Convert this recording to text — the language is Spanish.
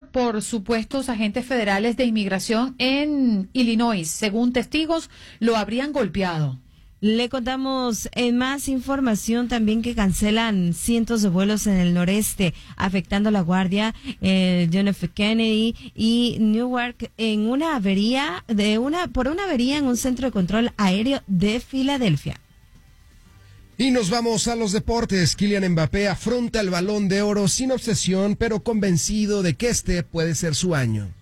por supuestos agentes federales de inmigración en Illinois. Según testigos, lo habrían golpeado. Le contamos en más información también que cancelan cientos de vuelos en el noreste, afectando La Guardia, John F. Kennedy y Newark en una avería por una avería en un centro de control aéreo de Filadelfia. Y nos vamos a los deportes. Kylian Mbappé afronta el Balón de Oro sin obsesión, pero convencido de que este puede ser su año.